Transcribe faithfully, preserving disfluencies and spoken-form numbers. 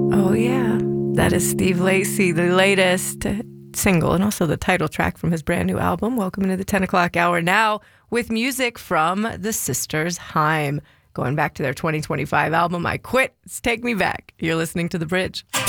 Oh, yeah. That is Steve Lacy, the latest single and also the title track from his brand new album. Welcome to the ten o'clock hour now with music from the Sisters Haim. Going back to their twenty twenty-five album, I Quit, Take Me Back. You're listening to The Bridge.